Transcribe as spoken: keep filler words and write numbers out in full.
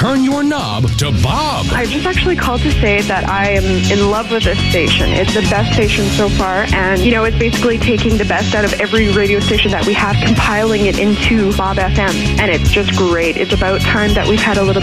turn your knob to Bob. I just actually called to say that I am in love with this station. It's the best station so far, and, you know, it's basically taking the best out of every radio station that we have, compiling it into Bob F M, and it's just great. It's about time that we've had a little